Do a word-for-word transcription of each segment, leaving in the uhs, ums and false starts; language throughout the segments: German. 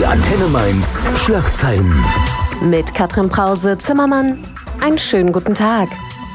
Die Antenne Mainz Schlagzeilen. Mit Katrin Brause-Zimmermann. Einen schönen guten Tag.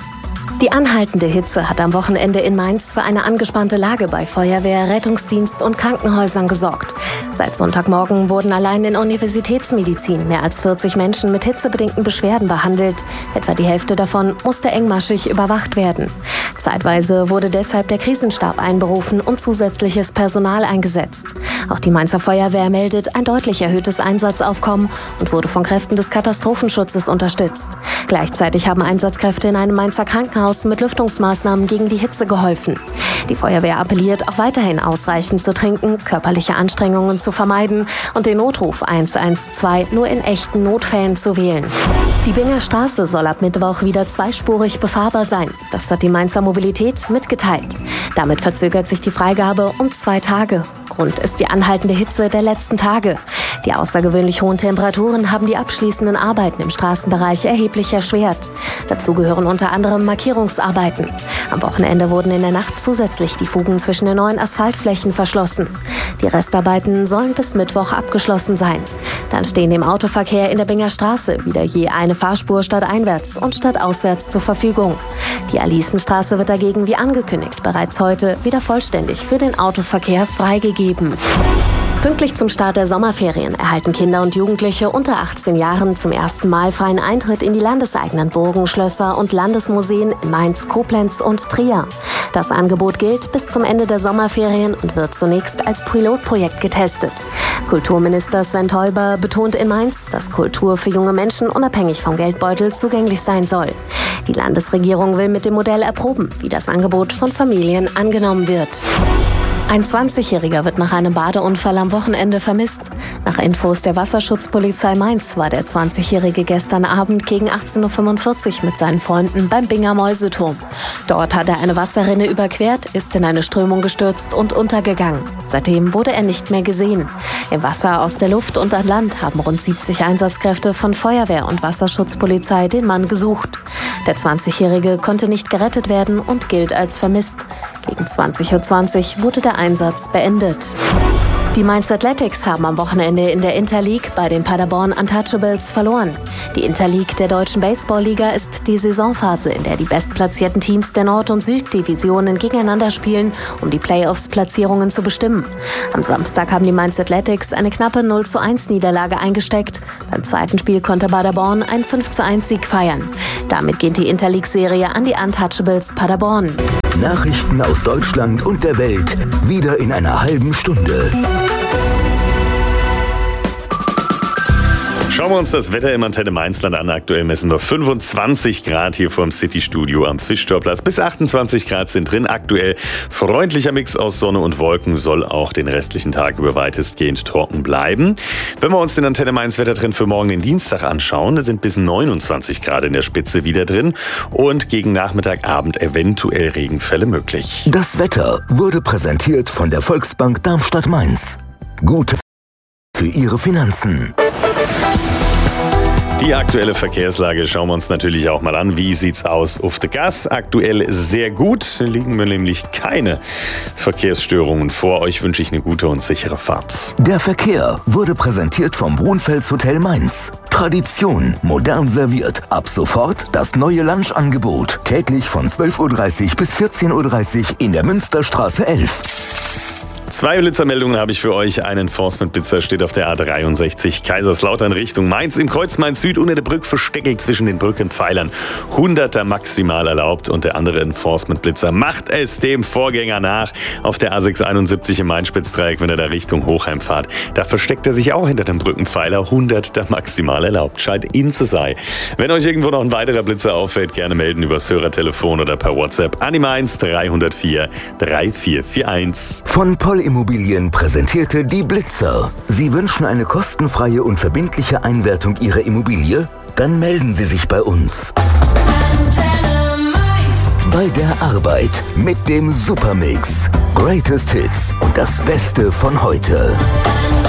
Die anhaltende Hitze hat am Wochenende in Mainz für eine angespannte Lage bei Feuerwehr, Rettungsdienst und Krankenhäusern gesorgt. Seit Sonntagmorgen wurden allein in Universitätsmedizin mehr als vierzig Menschen mit hitzebedingten Beschwerden behandelt. Etwa die Hälfte davon musste engmaschig überwacht werden. Zeitweise wurde deshalb der Krisenstab einberufen und zusätzliches Personal eingesetzt. Auch die Mainzer Feuerwehr meldet ein deutlich erhöhtes Einsatzaufkommen und wurde von Kräften des Katastrophenschutzes unterstützt. Gleichzeitig haben Einsatzkräfte in einem Mainzer Krankenhaus mit Lüftungsmaßnahmen gegen die Hitze geholfen. Die Feuerwehr appelliert, auch weiterhin ausreichend zu trinken, körperliche Anstrengungen zu vermeiden und den Notruf eins eins zwei nur in echten Notfällen zu wählen. Die Binger Straße soll ab Mittwoch wieder zweispurig befahrbar sein. Das hat die Mainzer Mobilität mitgeteilt. Damit verzögert sich die Freigabe um zwei Tage. Grund ist die anhaltende Hitze der letzten Tage. Die außergewöhnlich hohen Temperaturen haben die abschließenden Arbeiten im Straßenbereich erheblich erschwert. Dazu gehören unter anderem Markierungsarbeiten. Am Wochenende wurden in der Nacht zusätzlich die Fugen zwischen den neuen Asphaltflächen verschlossen. Die Restarbeiten sollen bis Mittwoch abgeschlossen sein. Dann stehen dem Autoverkehr in der Binger Straße wieder je eine Fahrspur stadteinwärts und stadtauswärts zur Verfügung. Die Alisenstraße wird dagegen wie angekündigt bereits heute wieder vollständig für den Autoverkehr freigegeben. Pünktlich zum Start der Sommerferien erhalten Kinder und Jugendliche unter achtzehn Jahren zum ersten Mal freien Eintritt in die landeseigenen Burgen, Schlösser und Landesmuseen in Mainz, Koblenz und Trier. Das Angebot gilt bis zum Ende der Sommerferien und wird zunächst als Pilotprojekt getestet. Kulturminister Sven Teuber betont in Mainz, dass Kultur für junge Menschen unabhängig vom Geldbeutel zugänglich sein soll. Die Landesregierung will mit dem Modell erproben, wie das Angebot von Familien angenommen wird. Ein zwanzigjähriger wird nach einem Badeunfall am Wochenende vermisst. Nach Infos der Wasserschutzpolizei Mainz war der zwanzigjährige gestern Abend gegen achtzehn Uhr fünfundvierzig mit seinen Freunden beim Binger Mäuseturm. Dort hat er eine Wasserrinne überquert, ist in eine Strömung gestürzt und untergegangen. Seitdem wurde er nicht mehr gesehen. Im Wasser, aus der Luft und an Land haben rund siebzig Einsatzkräfte von Feuerwehr und Wasserschutzpolizei den Mann gesucht. Der zwanzigjährige konnte nicht gerettet werden und gilt als vermisst. Gegen zwanzig Uhr zwanzig wurde der Einsatz beendet. Die Mainz Athletics haben am Wochenende in der Interleague bei den Paderborn Untouchables verloren. Die Interleague der Deutschen Baseballliga ist die Saisonphase, in der die bestplatzierten Teams der Nord- und Süddivisionen gegeneinander spielen, um die Playoffs-Platzierungen zu bestimmen. Am Samstag haben die Mainz Athletics eine knappe null zu eins Niederlage eingesteckt. Beim zweiten Spiel konnte Paderborn einen fünf zu eins Sieg feiern. Damit geht die Interleague-Serie an die Untouchables Paderborn. Nachrichten aus Deutschland und der Welt, wieder in einer halben Stunde. Schauen wir uns das Wetter im Antenne Mainzland an. Aktuell messen wir fünfundzwanzig Grad hier vorm City-Studio am Fischtorplatz. Bis achtundzwanzig Grad sind drin. Aktuell freundlicher Mix aus Sonne und Wolken, soll auch den restlichen Tag über weitestgehend trocken bleiben. Wenn wir uns den Antenne Mainz Wettertrend für morgen, den Dienstag, anschauen, da sind bis neunundzwanzig Grad in der Spitze wieder drin und gegen Nachmittag, Abend eventuell Regenfälle möglich. Das Wetter wurde präsentiert von der Volksbank Darmstadt-Mainz. Gute für Ihre Finanzen. Die aktuelle Verkehrslage schauen wir uns natürlich auch mal an. Wie sieht's aus auf der Gas? Aktuell sehr gut. Liegen mir nämlich keine Verkehrsstörungen vor. Euch wünsche ich eine gute und sichere Fahrt. Der Verkehr wurde präsentiert vom Brunfels Hotel Mainz. Tradition, modern serviert. Ab sofort das neue Lunchangebot. Täglich von zwölf Uhr dreißig bis vierzehn Uhr dreißig in der Münsterstraße elf. Zwei Blitzermeldungen habe ich für euch. Ein Enforcement-Blitzer steht auf der A dreiundsechzig Kaiserslautern Richtung Mainz. Im Kreuz Mainz Süd unter der Brücke versteckelt zwischen den Brückenpfeilern. Hunderter maximal erlaubt. Und der andere Enforcement-Blitzer macht es dem Vorgänger nach auf der A sechshunderteinundsiebzig im Main-Spitz-Dreieck, wenn er da Richtung Hochheim fährt. Da versteckt er sich auch hinter dem Brückenpfeiler. Hunderter maximal erlaubt. Scheint ihn zu sein. Wenn euch irgendwo noch ein weiterer Blitzer auffällt, gerne melden übers Hörertelefon oder per WhatsApp an die Mainz drei null vier drei vier vier eins. Von Poll Immobilien präsentierte die Blitzer. Sie wünschen eine kostenfreie und verbindliche Einwertung Ihrer Immobilie? Dann melden Sie sich bei uns. Bei der Arbeit mit dem Supermix. Greatest Hits und das Beste von heute.